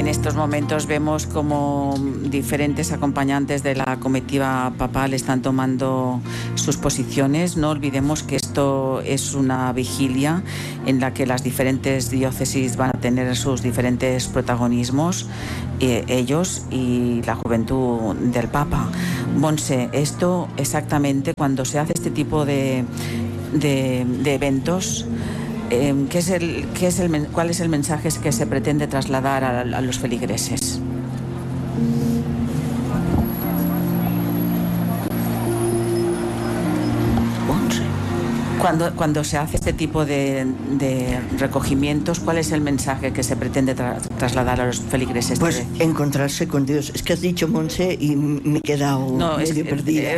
En estos momentos vemos como diferentes acompañantes de la comitiva papal están tomando sus posiciones. No olvidemos que esto es una vigilia en la que las diferentes diócesis van a tener sus diferentes protagonismos, ellos y la juventud del Papa. Montse, esto exactamente cuando se hace este tipo de eventos, ¿cuál es el mensaje que se pretende trasladar a los feligreses? Cuando se hace este tipo de recogimientos, ¿cuál es el mensaje que se pretende trasladar a los feligreses? Pues encontrarse con Dios. Es que has dicho, Montse, y me he quedado medio perdida.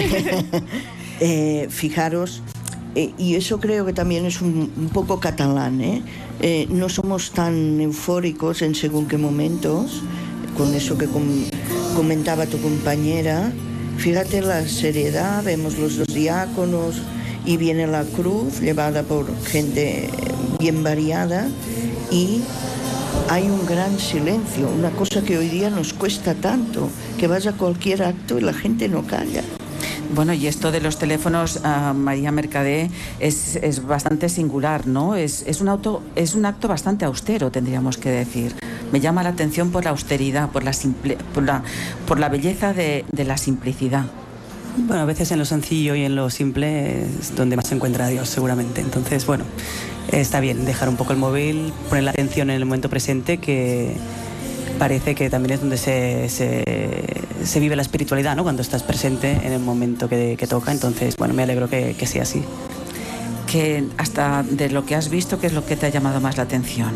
Fijaros, y eso creo que también es un poco catalán, no somos tan eufóricos en según qué momentos, con eso que comentaba tu compañera. Fíjate la seriedad, vemos los dos diáconos y viene la cruz llevada por gente bien variada y hay un gran silencio, una cosa que hoy día nos cuesta tanto, que vas a cualquier acto y la gente no calla. Bueno, y esto de los teléfonos, María Mercadé, es bastante singular, ¿no? Es un acto bastante austero, tendríamos que decir. Me llama la atención por la austeridad, por la belleza de la simplicidad. Bueno, a veces en lo sencillo y en lo simple es donde más se encuentra Dios, seguramente. Entonces, bueno, está bien dejar un poco el móvil, poner la atención en el momento presente, que parece que también es donde se vive la espiritualidad, ¿no? Cuando estás presente en el momento que toca. Entonces, bueno, me alegro que sea así. Que hasta de lo que has visto, ¿qué es lo que te ha llamado más la atención?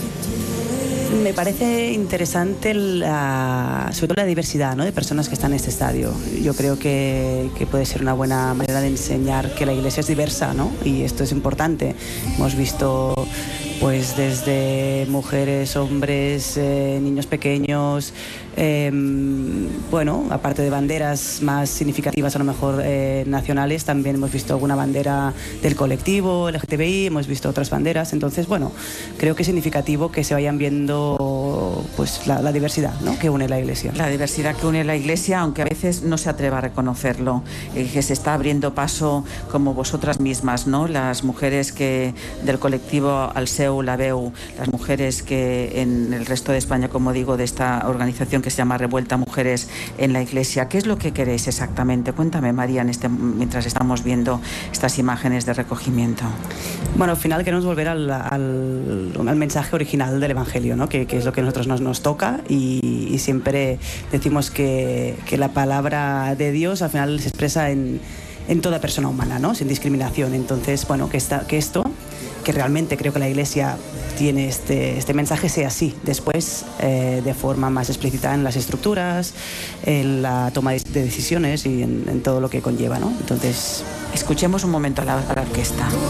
Me parece interesante sobre todo la diversidad, ¿no?, de personas que están en este estadio. Yo creo que puede ser una buena manera de enseñar que la Iglesia es diversa, ¿no? Y esto es importante. Hemos visto pues desde mujeres, hombres, niños pequeños, bueno, aparte de banderas más significativas a lo mejor nacionales, también hemos visto alguna bandera del colectivo LGTBI, hemos visto otras banderas. Entonces, bueno, creo que es significativo que se vayan viendo pues la diversidad, ¿no?, que une la Iglesia. La diversidad que une la Iglesia, aunque a veces no se atreva a reconocerlo, que se está abriendo paso, como vosotras mismas, ¿no?, las mujeres que del colectivo Alseu la veu, las mujeres que en el resto de España, como digo, de esta organización que se llama Revuelta Mujeres en la Iglesia. ¿Qué es lo que queréis exactamente? Cuéntame, María, mientras estamos viendo estas imágenes de recogimiento. Bueno, al final queremos volver al mensaje original del Evangelio, ¿no?, que es lo que a nosotros nos toca, y siempre decimos que la palabra de Dios al final se expresa en toda persona humana, ¿no?, sin discriminación. Entonces, bueno, que esto, que realmente creo que la Iglesia tiene este mensaje, sea así después, de forma más explícita en las estructuras, en la toma de decisiones y en todo lo que conlleva, ¿no? Entonces, escuchemos un momento a la orquesta.